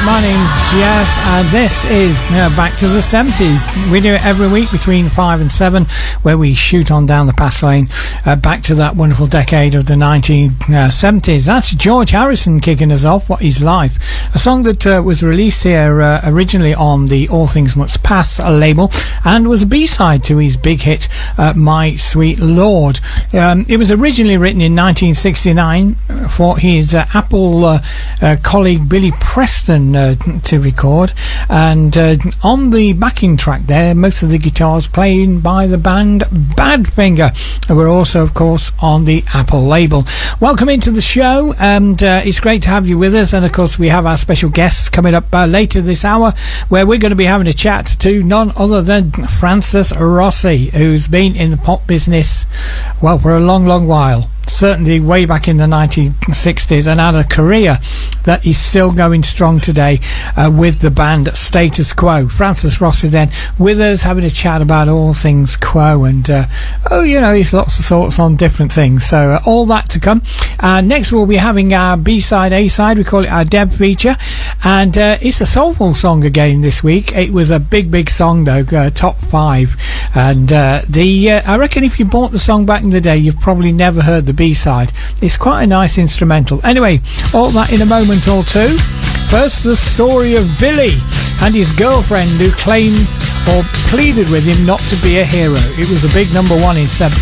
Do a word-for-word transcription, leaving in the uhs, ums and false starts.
My name's Jeff, and this is uh, Back to the seventies. We do it every week between five and seven, where we shoot on down the pass lane uh, back to that wonderful decade of the nineteen seventies. That's George Harrison kicking us off. What is Life? A song that uh, was released here uh, originally on the All Things Must Pass label, and was a B-side to his big hit, uh, My Sweet Lord. Um, it was originally written in nineteen sixty-nine for his uh, Apple uh, uh, colleague Billy Preston uh, to record, and uh, on the backing track there, most of the guitars playing by the band Badfinger, who were also of course on the Apple label. Welcome into the show, and uh, it's great to have you with us, and of course we have our special guests coming up uh, later this hour, where we're going to be having a chat to none other than Francis Rossi, who's been in the pop business, well, for a long long while, certainly way back in the nineteen sixties, and had a career that is still going strong today uh, with the band Status Quo. Francis Rossi then with us, having a chat about all things Quo, and uh, oh, you know, he's lots of thoughts on different things, so uh, all that to come. Uh, next we'll be having our B-side, A-side, we call it our Deb feature, and uh, it's a soulful song again this week. It was a big big song though, uh, top five, and uh, the uh, I reckon if you bought the song back in the day, you've probably never heard the B-side. It's quite a nice instrumental. Anyway, all that in a moment or two. First, the story of Billy and his girlfriend who claimed or pleaded with him not to be a hero. It was a big number one in seven.